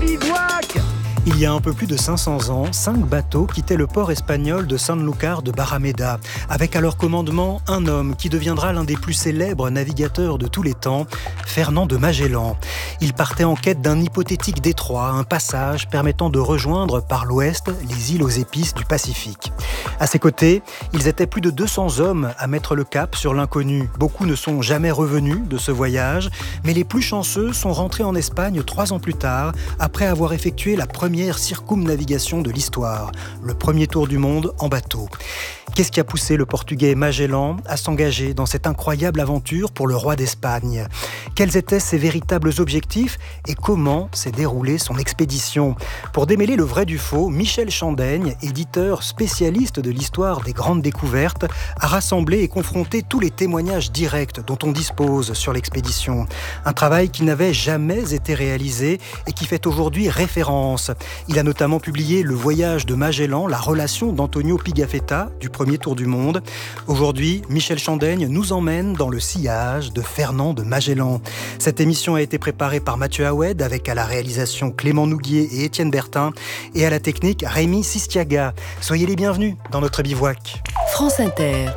bivouac. Il y a un peu plus de 500 ans, 5 bateaux quittaient le port espagnol de Sanlúcar de Barrameda, avec à leur commandement un homme qui deviendra l'un des plus célèbres navigateurs de tous les temps, Fernand de Magellan. Il partait en quête d'un hypothétique détroit, un passage permettant de rejoindre par l'ouest les îles aux épices du Pacifique. À ses côtés, ils étaient plus de 200 hommes à mettre le cap sur l'inconnu. Beaucoup ne sont jamais revenus de ce voyage, mais les plus chanceux sont rentrés en Espagne 3 ans plus tard, après avoir effectué la première circumnavigation de l'histoire, le premier tour du monde en bateau. Qu'est-ce qui a poussé le Portugais Magellan à s'engager dans cette incroyable aventure pour le roi d'Espagne ? Quels étaient ses véritables objectifs et comment s'est déroulée son expédition ? Pour démêler le vrai du faux, Michel Chandaigne, éditeur spécialiste de l'histoire des grandes découvertes, a rassemblé et confronté tous les témoignages directs dont on dispose sur l'expédition. Un travail qui n'avait jamais été réalisé et qui fait aujourd'hui référence. Il a notamment publié Le voyage de Magellan, la relation d'Antonio Pigafetta, du premier tour du monde. Aujourd'hui, Michel Chandaigne nous emmène dans le sillage de Fernand de Magellan. Cette émission a été préparée par Mathieu Aoued avec à la réalisation Clément Nouguier et Étienne Bertin et à la technique Rémi Sistiaga. Soyez les bienvenus dans notre bivouac. France Inter.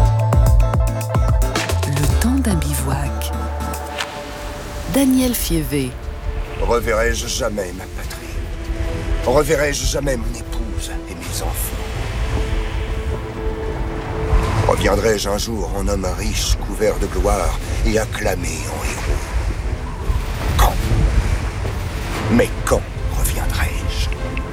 Le temps d'un bivouac. Daniel Fievé. Reverrai-je jamais ma patrie? Reverrai-je jamais mon épouse et mes enfants? Reviendrai-je un jour en homme riche, couvert de gloire et acclamé en héros? Quand? Mais quand reviendrai-je?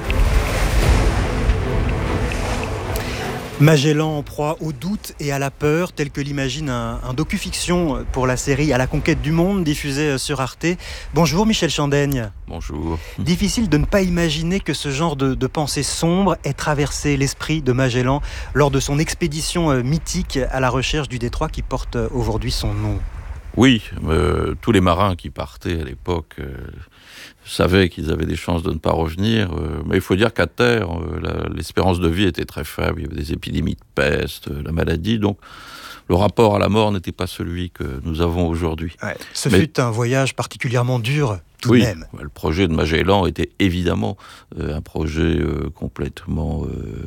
Magellan en proie au doute et à la peur, tel que l'imagine un docu-fiction pour la série À la conquête du monde, diffusée sur Arte. Bonjour Michel Chandaigne. Bonjour. Difficile de ne pas imaginer que ce genre de pensée sombre ait traversé l'esprit de Magellan lors de son expédition mythique à la recherche du détroit qui porte aujourd'hui son nom. Oui, tous les marins qui partaient à l'époque savaient qu'ils avaient des chances de ne pas revenir. Mais il faut dire qu'à terre, l'espérance de vie était très faible. Il y avait des épidémies de peste, la maladie. Donc, le rapport à la mort n'était pas celui que nous avons aujourd'hui. Ouais, fut un voyage particulièrement dur, tout de même. Le projet de Magellan était évidemment un projet complètement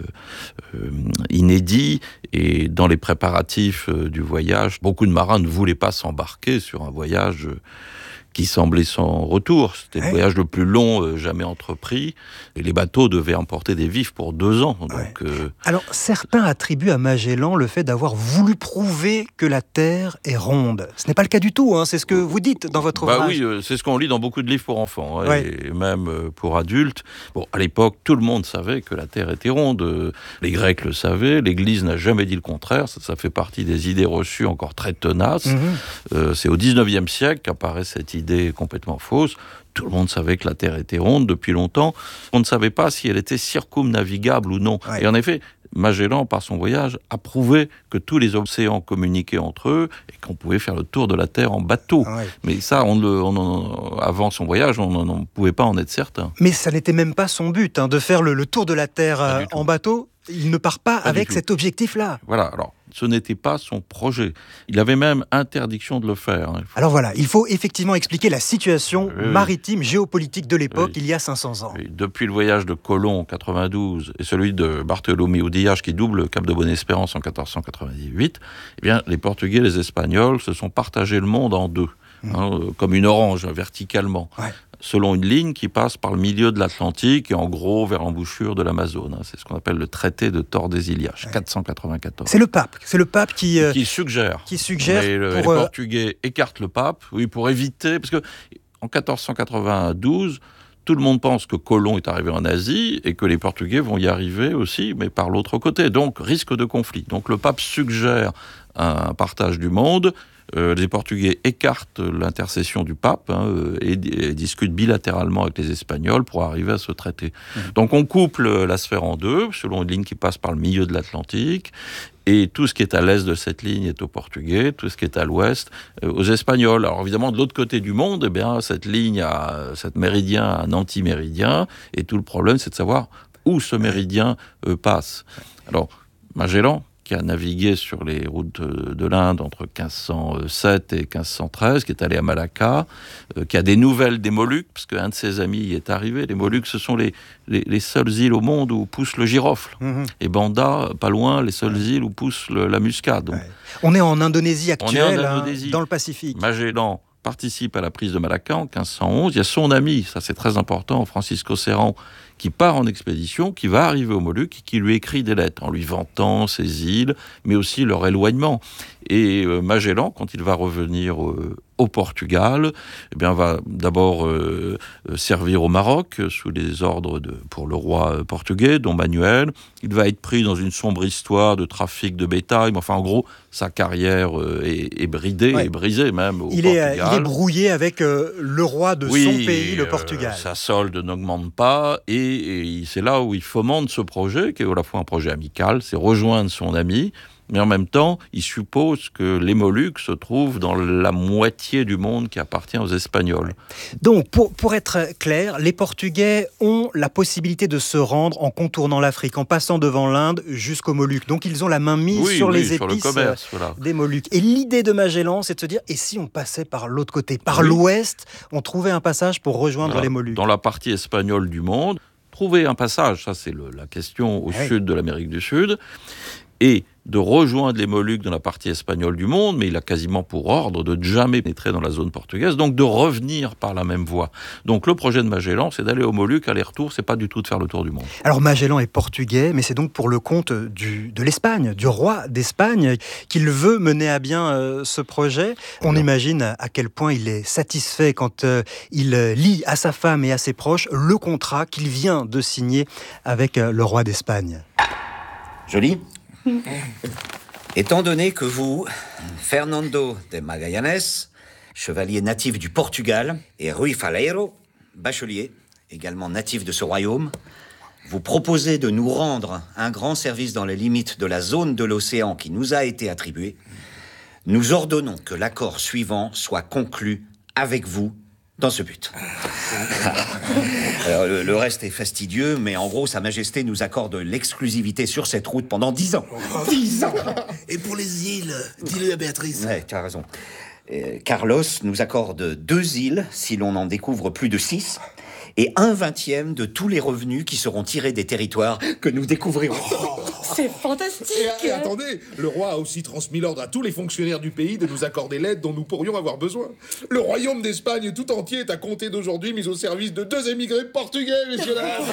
inédit. Et dans les préparatifs du voyage, beaucoup de marins ne voulaient pas s'embarquer sur un voyage qui semblait sans retour. C'était le voyage le plus long jamais entrepris. Et les bateaux devaient emporter des vifs pour 2 ans. Donc, Alors, certains attribuent à Magellan le fait d'avoir voulu prouver que la Terre est ronde. Ce n'est pas le cas du tout, hein. C'est ce que vous dites dans votre ouvrage. Oui, c'est ce qu'on lit dans beaucoup de livres pour enfants, et même pour adultes. Bon, à l'époque, tout le monde savait que la Terre était ronde. Les Grecs le savaient, l'Église n'a jamais dit le contraire. Ça fait partie des idées reçues encore très tenaces. C'est au 19e siècle qu'apparaît cette idée complètement fausse. Tout le monde savait que la Terre était ronde depuis longtemps. On ne savait pas si elle était circumnavigable ou non. Et en effet, Magellan, par son voyage, a prouvé que tous les océans communiquaient entre eux et qu'on pouvait faire le tour de la Terre en bateau. Mais ça, avant son voyage, on ne pouvait pas en être certain. Mais ça n'était même pas son but, de faire le tour de la Terre en bateau. Il ne part pas avec cet objectif-là. Voilà, alors, ce n'était pas son projet. Il avait même interdiction de le faire. Alors voilà, il faut effectivement expliquer la situation maritime, géopolitique de l'époque, il y a 500 ans. Depuis le voyage de Colomb en 92 et celui de Bartholoméo Dias qui double le Cap de Bonne-Espérance en 1498, eh bien, les Portugais et les Espagnols se sont partagés le monde en deux, comme une orange, verticalement. Selon une ligne qui passe par le milieu de l'Atlantique et en gros vers l'embouchure de l'Amazone. C'est ce qu'on appelle le traité de Tordesillas, 494. C'est le pape qui suggère. Mais les Portugais écartent le pape, pour éviter, parce que en 1492, tout le monde pense que Colomb est arrivé en Asie et que les Portugais vont y arriver aussi, mais par l'autre côté. Donc, risque de conflit. Donc, le pape suggère un partage du monde. Les Portugais écartent l'intercession du pape et discutent bilatéralement avec les Espagnols pour arriver à ce traité. Donc on couple la sphère en deux, selon une ligne qui passe par le milieu de l'Atlantique, et tout ce qui est à l'est de cette ligne est aux Portugais, tout ce qui est à l'ouest aux Espagnols. Alors évidemment, de l'autre côté du monde, cette ligne cette méridien a un antiméridien, et tout le problème, c'est de savoir où ce méridien passe. Alors, Magellan, qui a navigué sur les routes de l'Inde entre 1507 et 1513, qui est allé à Malacca, qui a des nouvelles des Moluques, parce qu'un de ses amis y est arrivé. Les Moluques, ce sont les seules îles au monde où pousse le girofle. Et Banda, pas loin, les seules îles où pousse la muscade. Donc, on est en Indonésie actuelle, Indonésie. Dans le Pacifique. Magellan participe à la prise de Malacca en 1511. Il y a son ami, ça c'est très important, Francisco Serrand, qui part en expédition, qui va arriver aux Moluques et qui lui écrit des lettres en lui vantant ces îles, mais aussi leur éloignement. Et Magellan, quand il va revenir au Portugal, eh bien, va d'abord servir au Maroc sous les ordres pour le roi portugais, Dom Manuel. Il va être pris dans une sombre histoire de trafic de bétail, mais enfin en gros, sa carrière est bridée, et brisée même au Portugal. Il est brouillé avec le roi de son pays, le Portugal. Sa solde n'augmente pas, et c'est là où il fomente ce projet, qui est à la fois un projet amical, c'est rejoindre son ami, mais en même temps, il suppose que les Moluques se trouvent dans la moitié du monde qui appartient aux Espagnols. Donc, pour être clair, les Portugais ont la possibilité de se rendre en contournant l'Afrique, en passant devant l'Inde jusqu'aux Moluques. Donc, ils ont la main mise sur les épices le commerce, des Moluques. Et l'idée de Magellan, c'est de se dire, et si on passait par l'autre côté, par l'ouest, on trouvait un passage pour rejoindre les Moluques. Dans la partie espagnole du monde, trouver un passage, ça c'est la question au sud de l'Amérique du Sud, et de rejoindre les Moluques dans la partie espagnole du monde, mais il a quasiment pour ordre de ne jamais pénétrer dans la zone portugaise, donc de revenir par la même voie. Donc le projet de Magellan, c'est d'aller aux Moluques, aller-retour, c'est pas du tout de faire le tour du monde. Alors Magellan est portugais, mais c'est donc pour le compte de l'Espagne, du roi d'Espagne, qu'il veut mener à bien ce projet. On imagine à quel point il est satisfait quand il lit à sa femme et à ses proches le contrat qu'il vient de signer avec le roi d'Espagne. Joli. Étant donné que vous, Fernando de Magallanes, chevalier natif du Portugal, et Rui Faleiro, bachelier, également natif de ce royaume, vous proposez de nous rendre un grand service dans les limites de la zone de l'océan qui nous a été attribuée, nous ordonnons que l'accord suivant soit conclu avec vous dans ce but. Alors, le reste est fastidieux, mais en gros, Sa Majesté nous accorde l'exclusivité sur cette route pendant 10 ans. 10 ans. Et pour les îles, dis-le à Béatrice. Ouais, tu as raison. Carlos nous accorde 2 îles, si l'on en découvre plus de 6, et 1/20 de tous les revenus qui seront tirés des territoires que nous découvrirons. C'est fantastique. Et attendez, le roi a aussi transmis l'ordre à tous les fonctionnaires du pays de nous accorder l'aide dont nous pourrions avoir besoin. Le royaume d'Espagne tout entier est à compter d'aujourd'hui mis au service de 2 émigrés portugais, messieurs dames.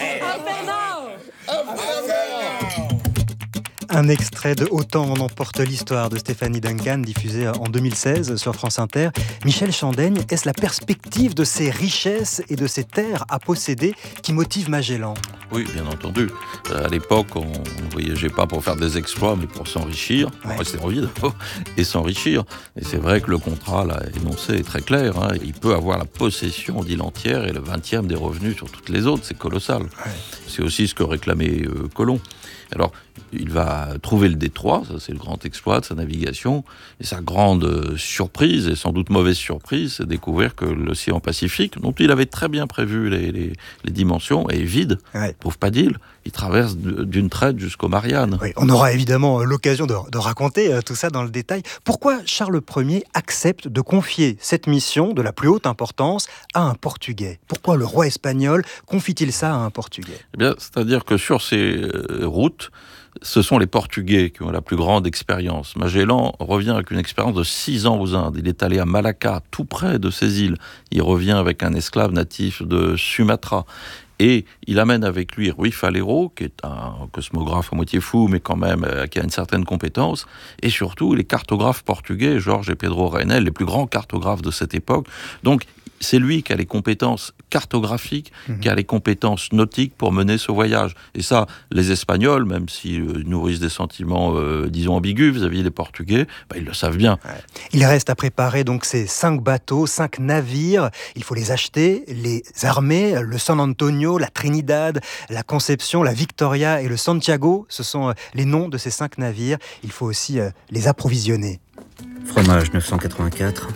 Un extrait de Autant en emporte l'histoire de Stéphanie Duncan, diffusé en 2016 sur France Inter. Michel Chandaigne, est-ce la perspective de ces richesses et de ces terres à posséder qui motive Magellan ? Oui, bien entendu. À l'époque, on ne voyageait pas pour faire des exploits, mais pour s'enrichir, rester en vie d'abord, et s'enrichir. Et c'est vrai que le contrat, là, énoncé, est très clair. Il peut avoir la possession d'îles entières et le 20e des revenus sur toutes les autres. C'est colossal. C'est aussi ce que réclamait Colomb. Alors, il va trouver le détroit, ça c'est le grand exploit de sa navigation, et sa grande surprise, et sans doute mauvaise surprise, c'est de découvrir que l'océan Pacifique, dont il avait très bien prévu les dimensions, est vide, ne trouve pas d'île, il traverse d'une traite jusqu'aux Mariannes. Oui, on aura évidemment l'occasion de raconter tout ça dans le détail. Pourquoi Charles Ier accepte de confier cette mission de la plus haute importance à un Portugais ? Pourquoi le roi espagnol confie-t-il ça à un Portugais ? Eh bien, c'est-à-dire que sur ces routes, ce sont les Portugais qui ont la plus grande expérience. Magellan revient avec une expérience de 6 ans aux Indes. Il est allé à Malacca, tout près de ces îles. Il revient avec un esclave natif de Sumatra. Et il amène avec lui Rui Faleiro, qui est un cosmographe à moitié fou, mais quand même qui a une certaine compétence. Et surtout, les cartographes portugais, Jorge et Pedro Reinel, les plus grands cartographes de cette époque. Donc, c'est lui qui a les compétences cartographiques, qui a les compétences nautiques pour mener ce voyage. Et ça, les Espagnols, même s'ils nourrissent des sentiments, disons, ambigus vis-à-vis des Portugais, ils le savent bien. Il reste à préparer donc ces 5 bateaux, 5 navires. Il faut les acheter, les armer. Le San Antonio, la Trinidad, la Conception, la Victoria et le Santiago, ce sont les noms de ces 5 navires. Il faut aussi les approvisionner. Fromage 984,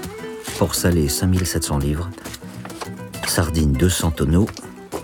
porc salé 5700 livres, sardines 200 tonneaux,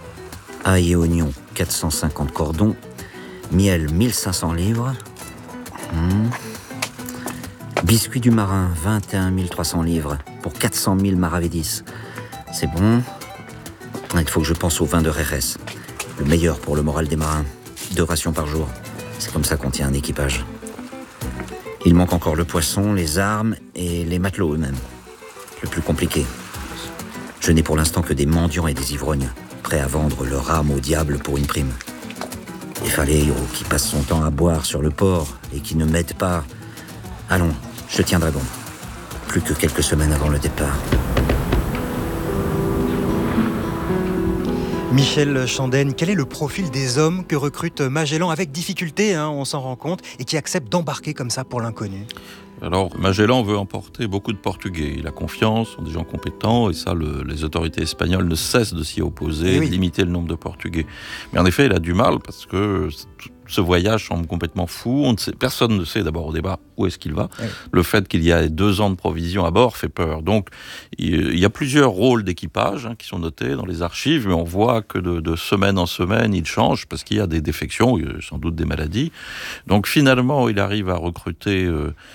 ail et oignons 450 cordons, miel 1500 livres, Biscuit du marin, 21 300 livres, pour 400 000 maravedis. C'est bon. Il faut que je pense au vin de Jerez. Le meilleur pour le moral des marins. 2 rations par jour. C'est comme ça qu'on tient un équipage. Il manque encore le poisson, les armes et les matelots eux-mêmes. Le plus compliqué. Je n'ai pour l'instant que des mendiants et des ivrognes, prêts à vendre leur âme au diable pour une prime. Et Faleiro qui passe son temps à boire sur le port et qui ne m'aide pas. Allons, je tiendrai bon. Plus que quelques semaines avant le départ. Michel Chandenne, quel est le profil des hommes que recrute Magellan avec difficulté, on s'en rend compte, et qui acceptent d'embarquer comme ça pour l'inconnu? Alors, Magellan veut emporter beaucoup de Portugais. Il a confiance, sont des gens compétents, et ça, les autorités espagnoles ne cessent de s'y opposer, de limiter le nombre de Portugais. Mais en effet, il a du mal, parce que ce voyage semble complètement fou. Personne ne sait d'abord au départ où est-ce qu'il va. Oui. Le fait qu'il y a 2 ans de provisions à bord fait peur. Donc, il y a plusieurs rôles d'équipage qui sont notés dans les archives, mais on voit que de semaine en semaine, il change, parce qu'il y a des défections, sans doute des maladies. Donc, finalement, il arrive à recruter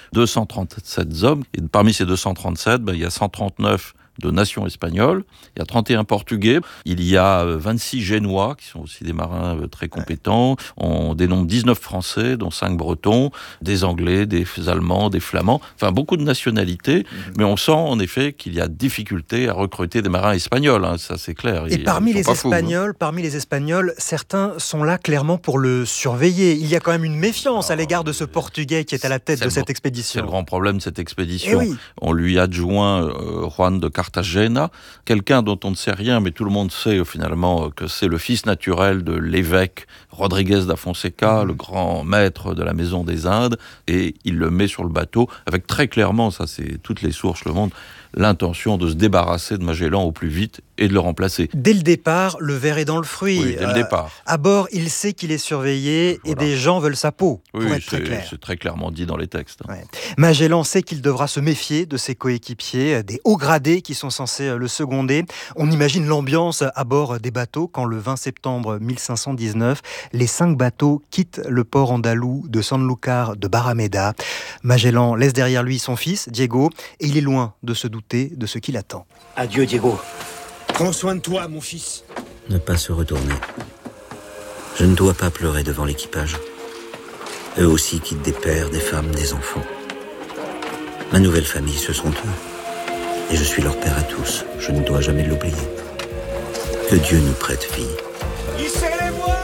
237 hommes. Et parmi ces 237, il y a 139 de nation espagnole, il y a 31 Portugais, il y a 26 Génois, qui sont aussi des marins très compétents, on dénombre 19 Français, dont 5 Bretons, des Anglais, des Allemands, des Flamands, enfin beaucoup de nationalités, mais on sent en effet qu'il y a difficulté à recruter des marins espagnols, ça c'est clair. Et parmi les Espagnols, certains sont là clairement pour le surveiller. Il y a quand même une méfiance à l'égard de ce Portugais qui est à la tête de cette expédition. C'est le grand problème de cette expédition. On lui adjoint Juan de Cartagena, quelqu'un dont on ne sait rien, mais tout le monde sait finalement que c'est le fils naturel de l'évêque Rodriguez da Fonseca, le grand maître de la Maison des Indes, et il le met sur le bateau avec très clairement, ça c'est toutes les sources le montrent, l'intention de se débarrasser de Magellan au plus vite et de le remplacer. Dès le départ, le ver est dans le fruit. Oui, dès le départ. À bord, il sait qu'il est surveillé et des gens veulent sa peau, pour être très clair. C'est très clairement dit dans les textes. Ouais. Magellan sait qu'il devra se méfier de ses coéquipiers, des hauts gradés qui sont censés le seconder. On imagine l'ambiance à bord des bateaux quand le 20 septembre 1519, les 5 bateaux quittent le port andalou de Sanlúcar de Barrameda. Magellan laisse derrière lui son fils, Diego, et il est loin de se douter de ce qui l'attend. Adieu, Diego. Prends soin de toi, mon fils. Ne pas se retourner. Je ne dois pas pleurer devant l'équipage. Eux aussi quittent des pères, des femmes, des enfants. Ma nouvelle famille, ce sont eux. Et je suis leur père à tous. Je ne dois jamais l'oublier. Que Dieu nous prête vie. Hissez les voiles!